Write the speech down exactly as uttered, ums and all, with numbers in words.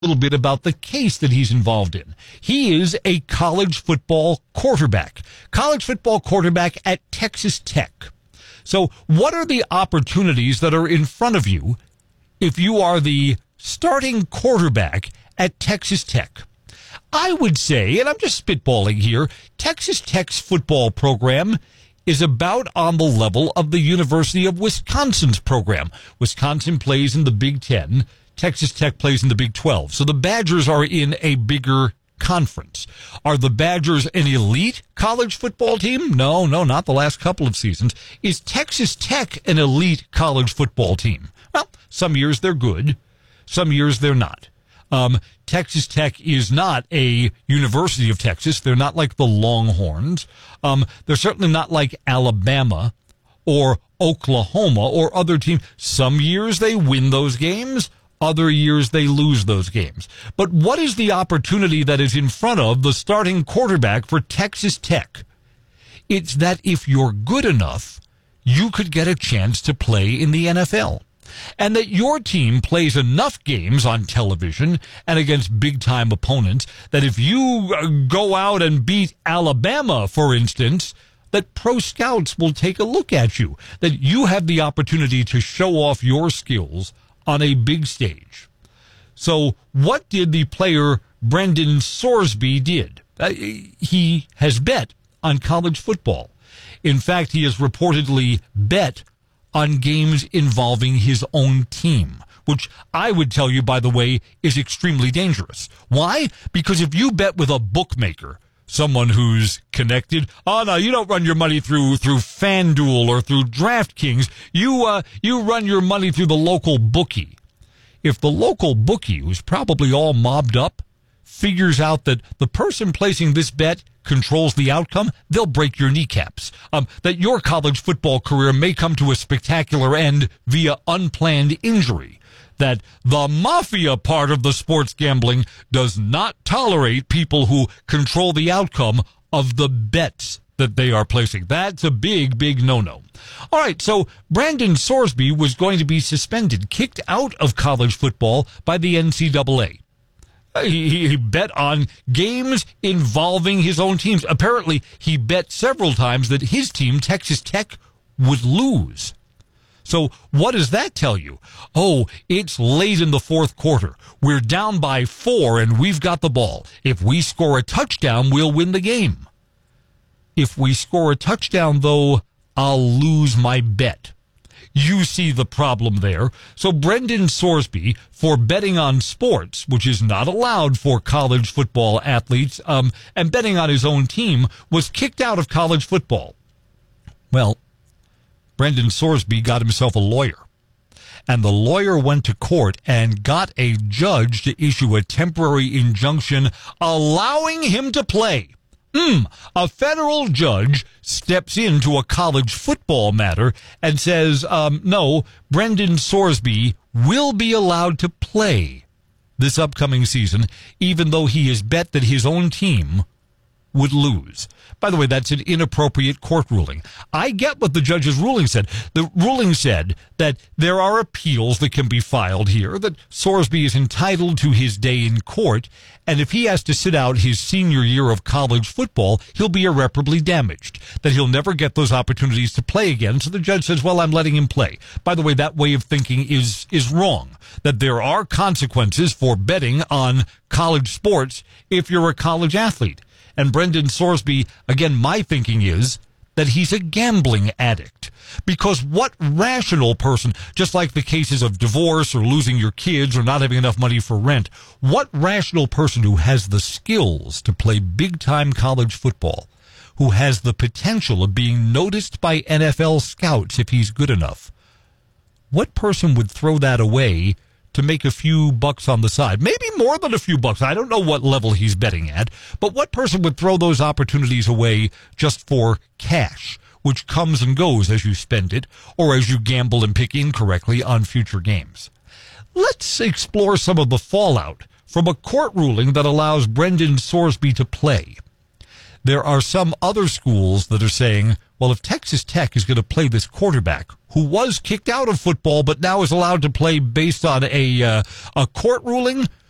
little bit about the case that he's involved in. He is a college football quarterback, college football quarterback at Texas Tech. So what are the opportunities that are in front of you if you are the starting quarterback at Texas Tech? I would say, and I'm just spitballing here, Texas Tech's football program is about on the level of the University of Wisconsin's program. Wisconsin plays in the Big Ten. Texas Tech plays in the Big twelve. So the Badgers are in a bigger conference. Are the Badgers an elite college football team? No, no, not the last couple of seasons. Is Texas Tech an elite college football team? Well, some years they're good. Some years they're not. Um, Texas Tech is not a University of Texas. They're not like the Longhorns. Um, they're certainly not like Alabama or Oklahoma or other teams. Some years they win those games. Other years they lose those games. But what is the opportunity that is in front of the starting quarterback for Texas Tech? It's that if you're good enough, you could get a chance to play in the N F L. And that your team plays enough games on television and against big-time opponents that if you go out and beat Alabama, for instance, that pro scouts will take a look at you, that you have the opportunity to show off your skills on a big stage. So what did the player Brendan Sorsby did? Uh, he has bet on college football. In fact, he has reportedly bet on games involving his own team, which I would tell you, by the way, is extremely dangerous. Why? Because if you bet with a bookmaker, someone who's connected, oh no, you don't run your money through through FanDuel or through DraftKings. You uh, you run your money through the local bookie. If the local bookie, who's probably all mobbed up, figures out that the person placing this bet controls the outcome, they'll break your kneecaps. Um, that your college football career may come to a spectacular end via unplanned injury. That the mafia part of the sports gambling does not tolerate people who control the outcome of the bets that they are placing. That's a big, big no-no. All right, so Brandon Sorsby was going to be suspended, kicked out of college football by the N C double A. He, he bet on games involving his own teams. Apparently, he bet several times that his team, Texas Tech, would lose. So what does that tell you? Oh, it's late in the fourth quarter. We're down by four, and we've got the ball. If we score a touchdown, we'll win the game. If we score a touchdown, though, I'll lose my bet. You see the problem there. So Brendan Sorsby, for betting on sports, which is not allowed for college football athletes, um, and betting on his own team, was kicked out of college football. Well, Brendan Sorsby got himself a lawyer. And the lawyer went to court and got a judge to issue a temporary injunction allowing him to play. Mm, a federal judge steps into a college football matter and says, um, no, Brendan Sorsby will be allowed to play this upcoming season, even though he has bet that his own team would lose. By the way, that's an inappropriate court ruling. I get what the judge's ruling said. The ruling said that there are appeals that can be filed here, that Sorsby is entitled to his day in court, and if he has to sit out his senior year of college football, he'll be irreparably damaged, that he'll never get those opportunities to play again. So the judge says, well, I'm letting him play. By the way, that way of thinking is, is wrong, that there are consequences for betting on college sports if you're a college athlete. And Brendan Sorsby, again, my thinking is that he's a gambling addict. Because what rational person, just like the cases of divorce or losing your kids or not having enough money for rent, what rational person who has the skills to play big-time college football, who has the potential of being noticed by N F L scouts if he's good enough, what person would throw that away to make a few bucks on the side? Maybe more than a few bucks. I don't know what level he's betting at, but what person would throw those opportunities away just for cash, which comes and goes as you spend it or as you gamble and pick incorrectly on future games? Let's explore some of the fallout from a court ruling that allows Brendan Sorsby to play. There are some other schools that are saying, well, if Texas Tech is going to play this quarterback who was kicked out of football but now is allowed to play based on a uh, a court ruling,